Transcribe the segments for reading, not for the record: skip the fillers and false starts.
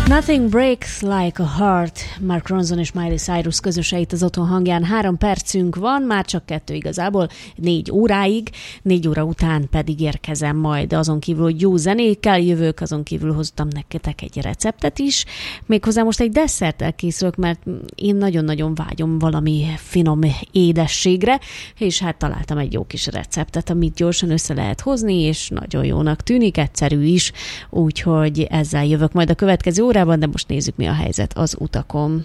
Nothing breaks like a heart. Mark Ronson és Miley Cyrus közöse itt az Otthon hangján. 3 percünk van, már csak 2 igazából, 4 óráig. 4 óra után pedig érkezem majd. Azon kívül, hogy jó zenékkel jövök, azon kívül hoztam nektek egy receptet is. Méghozzá most egy desszerttel készülök, mert én nagyon-nagyon vágyom valami finom édességre, és hát találtam egy jó kis receptet, amit gyorsan össze lehet hozni, és nagyon jónak tűnik, egyszerű is, úgyhogy ezzel jövök majd a következő órában, de most nézzük, mi a helyzet az utakon.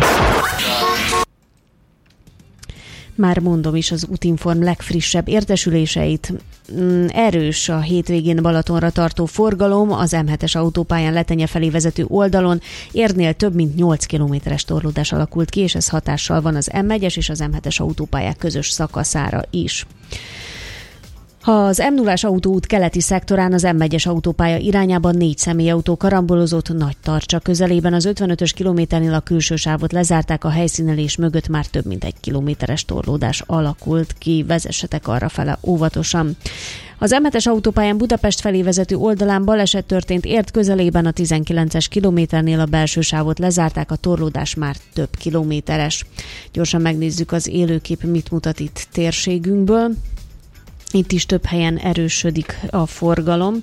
Már mondom is az Útinform legfrissebb értesüléseit. Erős a hétvégén Balatonra tartó forgalom, az M7-es autópályán Letenye felé vezető oldalon érnél több mint 8 kilométeres torlódás alakult ki, és ez hatással van az M1-es és az M7-es autópályák közös szakaszára is. Az M0-as autóút keleti szektorán az M1-es autópálya irányában 4 személyautó karambolozott Nagytarcsa közelében. Az 55-ös kilométernél a külső sávot lezárták, a helyszínelés mögött már több mint 1 kilométeres torlódás alakult ki. Vezessetek arrafele óvatosan. Az M7-es autópályán Budapest felé vezető oldalán baleset történt Érd közelében, a 19-es kilométernél a belső sávot lezárták, a torlódás már több kilométeres. Gyorsan megnézzük, az élőkép mit mutat itt térségünkből. Itt is több helyen erősödik a forgalom.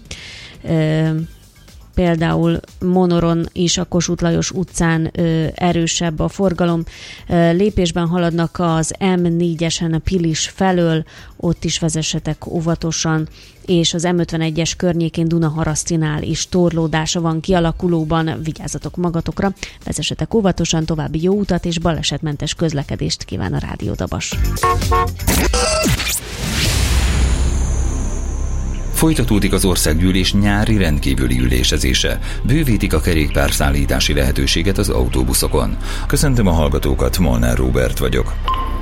Például Monoron is a Kossuth Lajos utcán erősebb a forgalom. Lépésben haladnak az M4-esen a Pilis felől, ott is vezessetek óvatosan, és az M51-es környékén Dunaharasztinál is torlódása van kialakulóban, vigyázzatok magatokra, vezessetek óvatosan, további jó utat és balesetmentes közlekedést kíván a Rádió Dabas. Folytatódik az országgyűlés nyári rendkívüli ülésezése. Bővítik a kerékpárszállítási lehetőséget az autóbuszokon. Köszöntöm a hallgatókat, Molnár Róbert vagyok.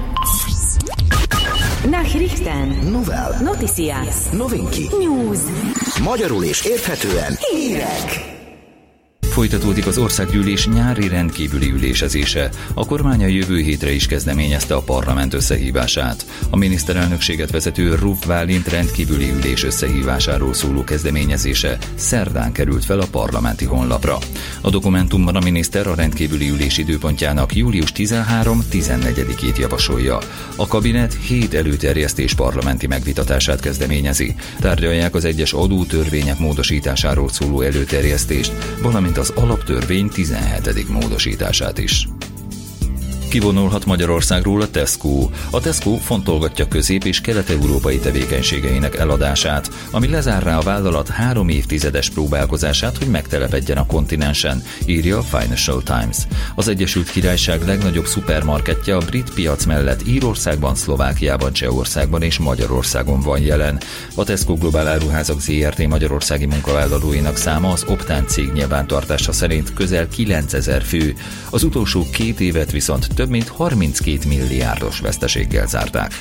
Nachrichten. Novel. Noticias. Novinki. News. Magyarul és érthetően hírek. Folytatódik az országgyűlés nyári rendkívüli ülésezése. A kormány a jövő hétre is kezdeményezte a parlament összehívását. A miniszterelnökséget vezető Ruff Bálint rendkívüli ülés összehívásáról szóló kezdeményezése szerdán került fel a parlamenti honlapra. A dokumentumban a miniszter a rendkívüli ülés időpontjának július 13-14-ét javasolja. A kabinet 7 előterjesztés parlamenti megvitatását kezdeményezi. Tárgyalják az egyes adótörvények módosításáról szóló előterjesztést, valamint az alaptörvény 17. módosítását is. Kivonulhat Magyarországról a Tesco. A Tesco fontolgatja közép- és kelet-európai tevékenységeinek eladását, ami lezárná a vállalat 3 évtizedes próbálkozását, hogy megtelepedjen a kontinensen, írja a Financial Times. Az Egyesült Királyság legnagyobb szupermarketje a brit piac mellett Írországban, Szlovákiában, Csehországban és Magyarországon van jelen. A Tesco Globál Áruházak Zrt. Magyarországi munkavállalóinak száma az Optán cég nyilvántartása szerint közel 9000 fő. Az utolsó 2 évet viszont több mint 32 milliárdos veszteséggel zárták.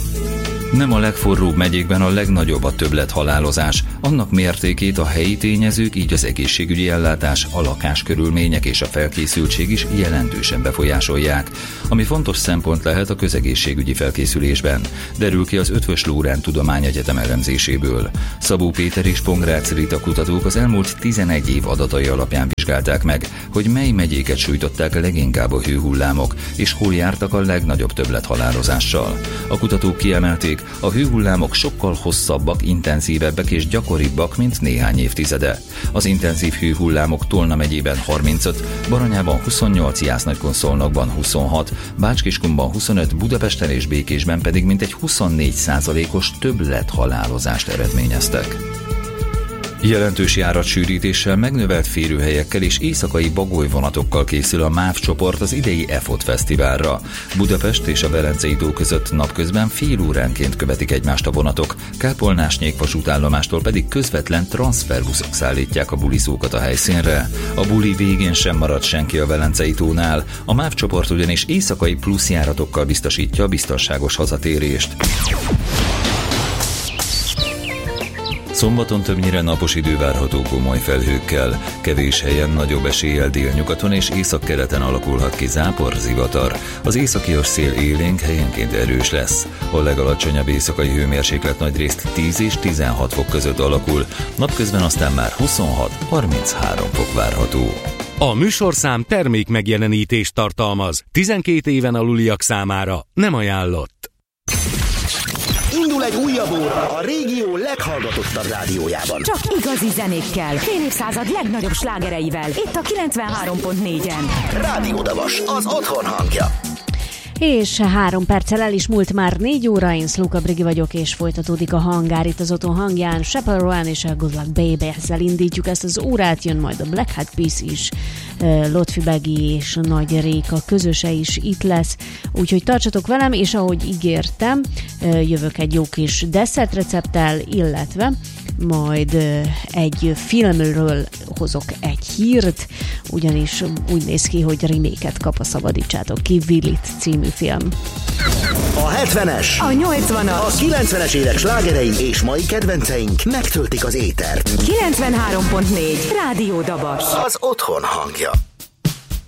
Nem a legforróbb megyékben a legnagyobb a többlethalálozás. Annak mértékét a helyi tényezők, így az egészségügyi ellátás, a lakáskörülmények és a felkészültség is jelentősen befolyásolják, ami fontos szempont lehet a közegészségügyi felkészülésben, derül ki az Eötvös Loránd Tudományegyetem elemzéséből. Szabó Péter és Pongrácz Rita kutatók az elmúlt 11 év adatai alapján vizsgálták meg, hogy mely megyéket sújtották leginkább a hőhullámok, és hol jártak a legnagyobb többlethalálozással. A kutatók kiemelték, a hőhullámok sokkal hosszabbak, intenzívebbek és gyakoribbak, mint néhány évtizede. Az intenzív hőhullámok Tolna megyében 35, Baranyában 28, Jász-Nagykun-Szolnokban 26, Bács-Kiskunban 25, Budapesten és Békésben pedig mintegy 24%-os többlethalálozást eredményeztek. Jelentős járatsűrítéssel, megnövelt férőhelyekkel és éjszakai bagolyvonatokkal készül a MÁV csoport az idei EFOT fesztiválra. Budapest és a Velencei-tó között napközben fél óránként követik egymást a vonatok, Kápolnás-Nyék vasútállomástól pedig közvetlen transferbuszok szállítják a buliszókat a helyszínre. A buli végén sem marad senki a Velencei-tónál, a MÁV csoport ugyanis éjszakai pluszjáratokkal biztosítja a biztonságos hazatérést. Szombaton többnyire napos idő várható komoly felhőkkel, kevés helyen nagyobb eséllyel délnyugaton és északkeleten alakulhat ki zápor, zivatar. Az északi szél élénk, helyenként erős lesz. A legalacsonyabb éjszakai hőmérséklet nagyrészt 10 és 16 fok között alakul, napközben aztán már 26-33 fok várható. A műsorszám termék megjelenítést tartalmaz. 12 éven aluliak számára nem ajánlott. Indul egy újabb óra a régió leghallgatottabb rádiójában. Csak igazi zenékkel, fél évszázad legnagyobb slágereivel. Itt a 93.4-en. Rádió Davas, az otthon hangja. És 3 perccel el is múlt már 4 óra, én Szluka Brigi vagyok, és folytatódik a hangár itt az otthon hangján. Chappell Rowan és a Good Luck Baby, ezzel indítjuk ezt az órát, jön majd a Black Eyed Peas is, Lotfi Begi és Nagy Réka közöse is itt lesz, úgyhogy tartsatok velem, és ahogy ígértem, jövök egy jó kis desszertrecepttel, illetve majd egy filmről hozok egy hírt, ugyanis úgy néz ki, hogy remake-et kap a Szabadítsátok ki Willit című film. A 70-es, A 80-as, a 90-es évek slágerei és mai kedvenceink megtöltik az étert. 93.4 Rádió Dabas. Az otthon hangja.